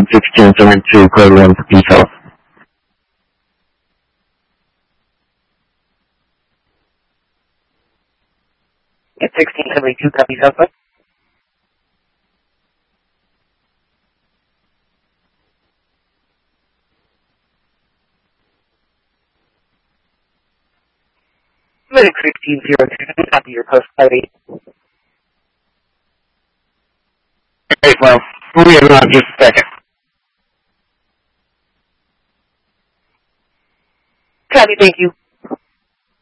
1672 Code 1 for Peace House. It's 1672 copies Alpha. Medic 1602, copy your post ID. Okay, well, we'll be around just a second. Copy, thank you.